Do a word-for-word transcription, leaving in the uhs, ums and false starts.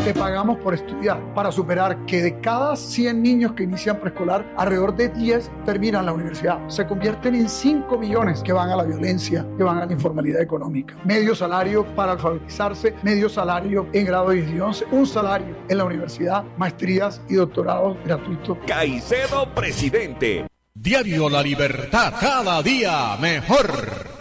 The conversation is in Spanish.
te pagamos por estudiar, para superar que de cada cien niños que inician preescolar, alrededor de diez terminan la universidad. Se convierten en cinco millones que van a la violencia, que van a la informalidad económica. Medio salario para alfabetizarse, medio salario en grado diez y once, un salario en la universidad, maestrías y doctorados gratuitos. Caicedo, presidente. Diario La Libertad, cada día mejor.